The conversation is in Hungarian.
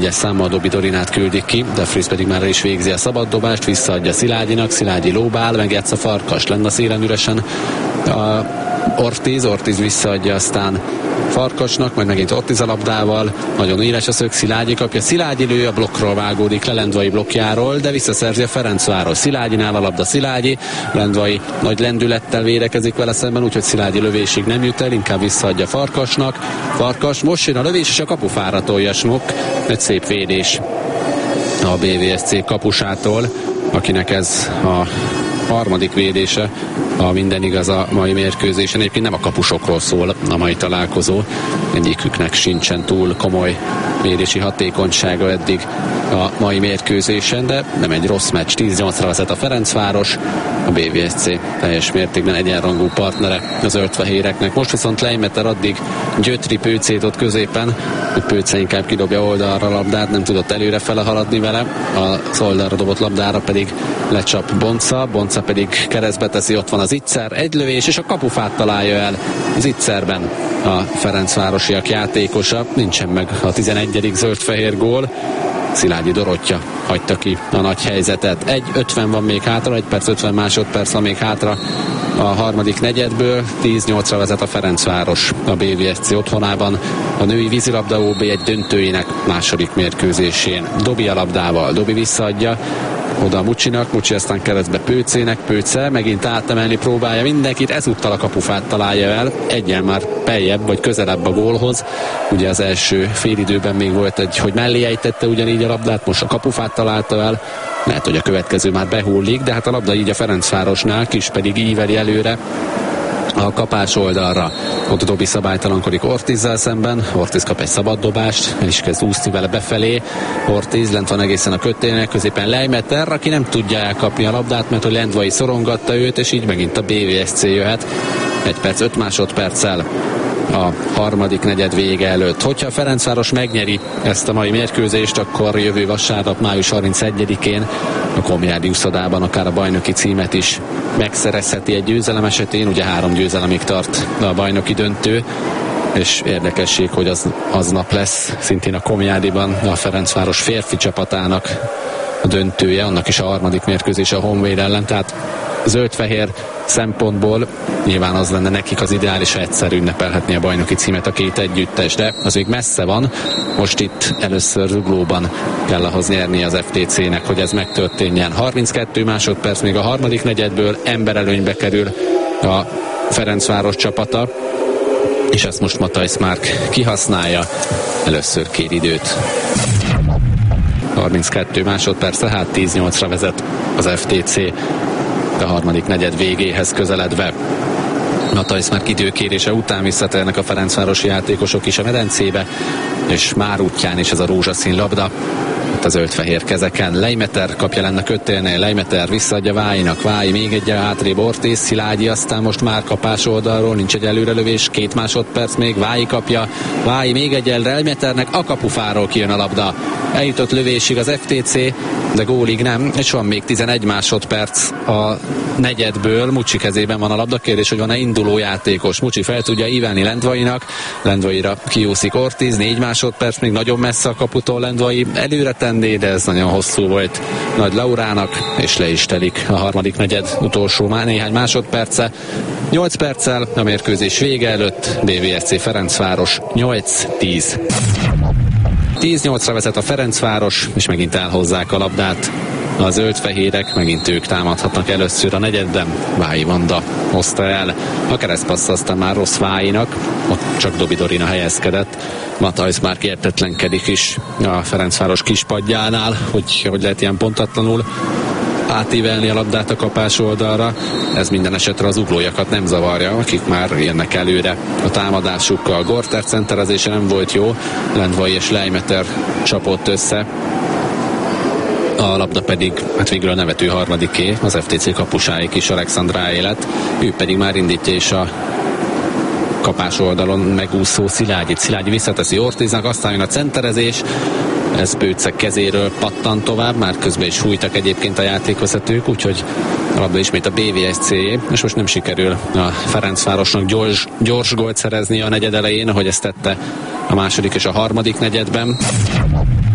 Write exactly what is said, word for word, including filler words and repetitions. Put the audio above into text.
Egyes számmal Dobi Dorinát küldik ki, de Fritz pedig már is végzi a szabaddobást, visszaadja Szilágyinak, Szilágyi lóbál, megjátsza Farkas, lenne a szélen üresen a Ortiz, Ortiz visszaadja aztán Farkasnak, majd megint Ortiz a labdával, nagyon éles a szög, Szilágyi kapja, Szilágyi lő, a blokkról vágódik le Lendvai blokkjáról, de visszaszerzi a Ferencváros. Szilágyinál a labda Szilágyi, Lendvai nagy lendülettel védekezik vele szemben, úgyhogy Szilágyi lövésig nem jut el, inkább visszaadja Farkasnak. Farkas, most jön a lövés, és a kapufára tolja Smuk, egy szép védés a bé vé es cé kapusától, akinek ez a harmadik védése, a minden igaz a mai mérkőzésen. Egyébként nem a kapusokról szól a mai találkozó, egyiküknek sincsen túl komoly védési hatékonysága eddig a mai mérkőzésen, de nem egy rossz meccs. tíz nyolcra vezet a Ferencváros, a bé vé es cé teljes mértékben egyenrangú partnere az zöldfehéreknek. Most viszont Leimeter addig gyötri Pőcét ott középen, hogy Pőce inkább kidobja oldalra a labdát, nem tudott előre fele haladni vele, az oldalra dobott labdára pedig lecsap Bonca, Bonca pedig keresztbe teszi, ott van az Zicser, egy lövés, és a kapufát találja el Zicerben a ferencvárosiak játékosa, nincsen meg a tizenegyedik zöld-fehér gól. Szilágyi Dorottya hagyta ki a nagy helyzetet. egy ötven van még hátra, egy perc ötven másodperc van még hátra a harmadik negyedből. tíz nyolcra vezet a Ferencváros a bé vé es cé otthonában a női vízilabda ó bé egy döntőjének második mérkőzésén. Dobi a labdával, Dobi visszaadja oda a Mucsinak, Mucsi aztán keresztbe Pőcének, Pőce megint átemelni próbálja mindenkit, ezúttal a kapufát találja el, egyen már beljebb vagy közelebb a gólhoz. Ugye az első félidőben még volt egy, hogy mellé ejtette ugyanígy a labdát, most a kapufát találta el, lehet, hogy a következő már behullik, de hát a labda így a Ferencvárosnál, Kis pedig íveli előre a kapás oldalra. Ott Dobi szabálytalankodik Ortizzal szemben, Ortiz kap egy szabad dobást, el is kezd úszni vele befelé, Ortiz lent van egészen a kötének, középen Leimeter, aki nem tudja elkapni a labdát, mert hogy Lendvai szorongatta őt, és így megint a bé vé es cé jöhet egy perc öt másodperccel a harmadik negyed vége előtt. Hogyha a Ferencváros megnyeri ezt a mai mérkőzést, akkor jövő vasárnap, május harmincegyedikén a Komjádi úszodában akár a bajnoki címet is megszerezheti egy győzelem esetén. Ugye három győzelemig tart a bajnoki döntő, és érdekesség, hogy az, aznap lesz szintén a Komjádiban a Ferencváros férfi csapatának a döntője, annak is a harmadik mérkőzés a Honvéd ellen, tehát zöld-fehér szempontból nyilván az lenne nekik az ideális, ha egyszer ünnepelhetni a bajnoki címet a két együttes, de az még messze van. Most itt először Zuglóban kell ahhoz nyerni az ef té cének, hogy ez megtörténjen. harminckettő másodperc még a harmadik negyedből, emberelőnybe kerül a Ferencváros csapata, és ezt most Matthijs Márk kihasználja, először kér időt. harminckettő másodperc, tehát tíz nyolcra vezet az ef té cé a harmadik negyed végéhez közeledve. Matthijs Márk időkérése után visszatérnek a ferencvárosi játékosok is a medencébe, és már útján is ez a rózsaszín labda ott a zöld-fehér kezeken. Leimeter kapja lenne kötélnél, Leimeter visszaadja Váinak, Vái még egy hátrébb Ortiz, Szilágyi aztán most már kapás oldalról, nincs egy előrelövés, két másodperc még, Vái kapja, Vái még egy el Leimeternek, a kapufáról kijön a labda. Eljutott lövésig az ef té cé, de gólig nem, és van még tizenegy másodperc a negyedből. Mucsi kezében van a labda, kérdés, hogy van-e induló játékos. Mucsi fel tudja ívelni Lendvainak, Lendvaira kiúszik Ortiz, négy másodperc, még nagyon messze a kaputól Lendvai előre tenné, de ez nagyon hosszú volt Nagy Laurának, és le is telik a harmadik negyed utolsó már néhány másodperce. nyolc perccel a mérkőzés vége előtt, bé vé es cé Ferencváros nyolc tíz. tíz nyolcra vezet a Ferencváros, és megint elhozzák a labdát a zöld-fehérek, megint ők támadhatnak először a negyedben. Vái Vanda hozta el a keresztpassz, aztán már rossz Váinak, ott csak Dobi Dorina helyezkedett. Matthijs már értetlenkedik is a Ferencváros kispadjánál, hogy, hogy lehet ilyen pontatlanul átívelni a labdát a kapás oldalra. Ez minden esetre az uglójakat nem zavarja, akik már jönnek előre a támadásukkal. Gorter centerezése nem volt jó, Lendvai és Leimeter csapott össze, a labda pedig hát végül a nevető harmadiké, az ef té cé kapusáig is Alexandráé lett, ő pedig már indítja és a kapás oldalon megúszó Szilágyit. Szilágyi visszateszi Ortiznak, aztán jön a centerezés, ez Pőce kezéről pattan tovább, már közben is fújtak egyébként a játékvezetők, úgyhogy a labda ismét a bé vé es cé, és most nem sikerül a Ferencvárosnak gyors, gyors gólt szerezni a negyed elején, ahogy ezt tette a második és a harmadik negyedben.